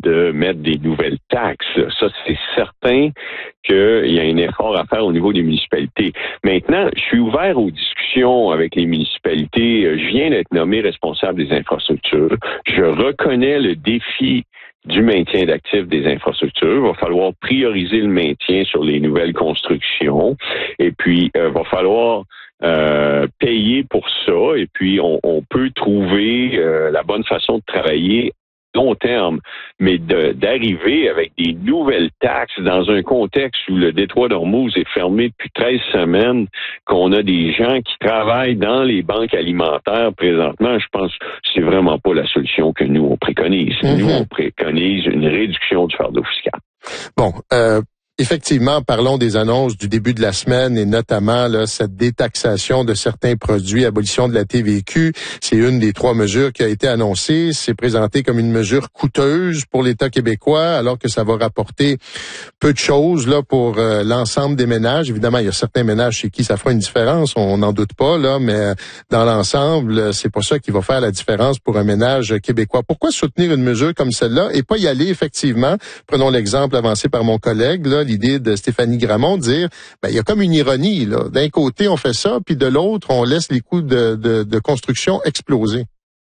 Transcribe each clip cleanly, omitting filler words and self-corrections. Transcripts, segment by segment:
de mettre des nouvelles taxes. Ça, c'est certain qu'il y a un effort à faire au niveau des municipalités. Maintenant, je suis ouvert aux discussions avec les municipalités. Je viens d'être nommé responsable des infrastructures. Je reconnais le défi du maintien d'actifs des infrastructures. Il va falloir prioriser le maintien sur les nouvelles constructions. Et puis, va falloir payer pour ça. Et puis, on peut trouver la bonne façon de travailler long terme, mais d'arriver avec des nouvelles taxes dans un contexte où le détroit d'Ormuz est fermé depuis 13 semaines, qu'on a des gens qui travaillent dans les banques alimentaires présentement, je pense que c'est vraiment pas la solution que nous, on préconise. Nous, on préconise une réduction du fardeau fiscal. Bon, effectivement, parlons des annonces du début de la semaine et notamment là, cette détaxation de certains produits, abolition de la TVQ. C'est une des 3 mesures qui a été annoncée. C'est présenté comme une mesure coûteuse pour l'État québécois, alors que ça va rapporter peu de choses là pour l'ensemble des ménages. Évidemment, il y a certains ménages chez qui ça fera une différence, on n'en doute pas, là, mais dans l'ensemble, c'est pas ça qui va faire la différence pour un ménage québécois. Pourquoi soutenir une mesure comme celle-là et pas y aller effectivement? Prenons l'exemple avancé par mon collègue, là, l'idée de Stéphanie Gramont, de dire, il y a comme une ironie, là. D'un côté, on fait ça, puis de l'autre, on laisse les coûts de construction exploser.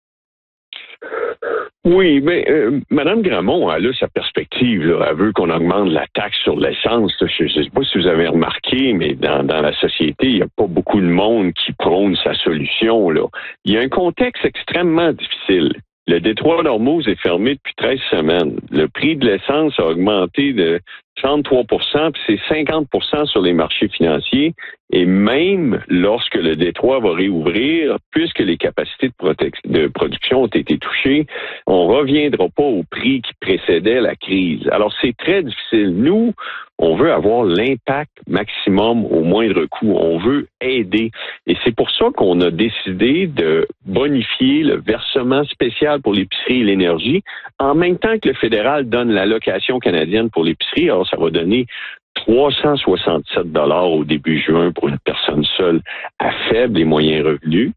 Oui, mais Mme Gramont, elle a sa perspective. Là. Elle veut qu'on augmente la taxe sur l'essence. Je ne sais pas si vous avez remarqué, mais dans la société, il n'y a pas beaucoup de monde qui prône sa solution. Là. Il y a un contexte extrêmement difficile. Le détroit d'Ormuz est fermé depuis 13 semaines. Le prix de l'essence a augmenté de 33 puis c'est 50 sur les marchés financiers. Et même lorsque le détroit va réouvrir, puisque les capacités de production ont été touchées, on reviendra pas au prix qui précédait la crise. Alors, c'est très difficile. Nous, on veut avoir l'impact maximum au moindre coût. On veut aider. Et c'est pour ça qu'on a décidé de bonifier le versement spécial pour l'épicerie et l'énergie, en même temps que le fédéral donne l'allocation canadienne pour l'épicerie. Alors, ça va donner 367 $ au début juin pour une personne seule à faible et moyen revenu,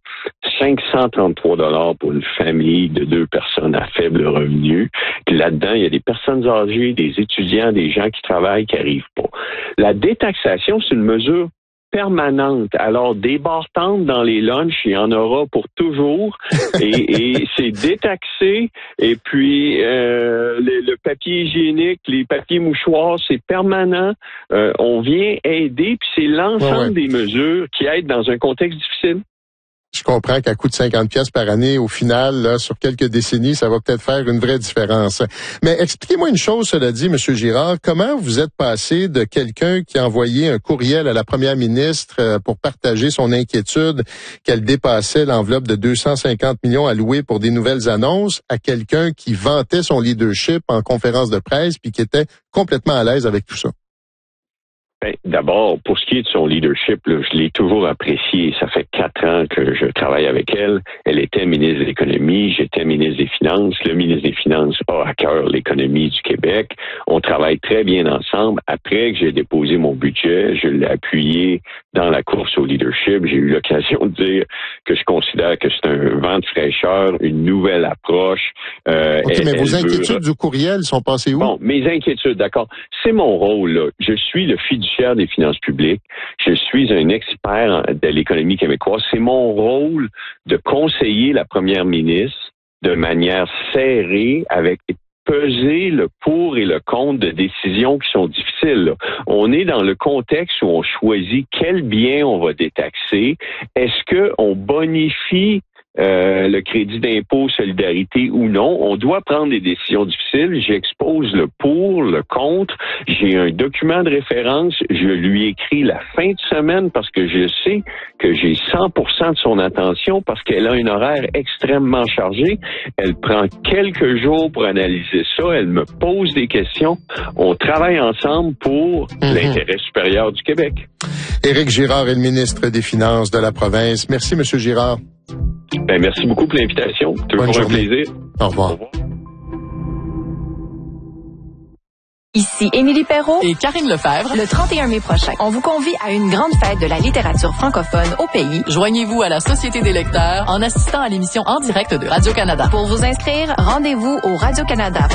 533 $ pour une famille de 2 personnes à faible revenu. Puis là-dedans, il y a des personnes âgées, des étudiants, des gens qui travaillent, qui n'arrivent pas. La détaxation, c'est une mesure permanente. Alors, des barres-tentes dans les lunchs, il y en aura pour toujours. Et c'est détaxé. Et puis, le papier hygiénique, les papiers mouchoirs, c'est permanent. On vient aider. Puis c'est l'ensemble des mesures qui aident dans un contexte difficile. Je comprends qu'à coût de 50$ par année, au final, là, sur quelques décennies, ça va peut-être faire une vraie différence. Mais expliquez-moi une chose, cela dit, M. Girard, comment vous êtes passé de quelqu'un qui a envoyé un courriel à la première ministre pour partager son inquiétude qu'elle dépassait l'enveloppe de 250 millions allouée pour des nouvelles annonces à quelqu'un qui vantait son leadership en conférence de presse puis qui était complètement à l'aise avec tout ça? Ben, d'abord, pour ce qui est de son leadership, là, je l'ai toujours apprécié. Ça fait 4 ans que je travaille avec elle. Elle était ministre de l'Économie, j'étais ministre des Finances. Le ministre des Finances a à cœur l'économie du Québec. On travaille très bien ensemble. Après que j'ai déposé mon budget, je l'ai appuyé dans la course au leadership. J'ai eu l'occasion de dire que je considère que c'est un vent de fraîcheur, une nouvelle approche. OK, mais vos inquiétudes du courriel sont passées où? Bon, mes inquiétudes, d'accord. C'est mon rôle, là. Je suis le fiduciaire des finances publiques. Je suis un expert de l'économie québécoise. C'est mon rôle de conseiller la première ministre de manière serrée avec peser le pour et le contre de décisions qui sont difficiles. Là. On est dans le contexte où on choisit quel bien on va détaxer. Est-ce qu'on bonifie le crédit d'impôt solidarité ou non? On doit prendre des décisions difficiles. J'expose le pour, le contre. J'ai un document de référence. Je lui écris la fin de semaine parce que je sais que j'ai 100% de son attention parce qu'elle a un horaire extrêmement chargé. Elle prend quelques jours pour analyser ça. Elle me pose des questions. On travaille ensemble pour l'intérêt supérieur du Québec. Éric Girard est le ministre des Finances de la province. Merci, M. Girard. Ben, merci beaucoup pour l'invitation. Toujours un plaisir. Au revoir. Au revoir. Ici Émilie Perrault et Karine Lefebvre. Le 31 mai prochain, on vous convie à une grande fête de la littérature francophone au pays. Joignez-vous à la Société des lecteurs en assistant à l'émission en direct de Radio-Canada. Pour vous inscrire, rendez-vous au Radio-Canada.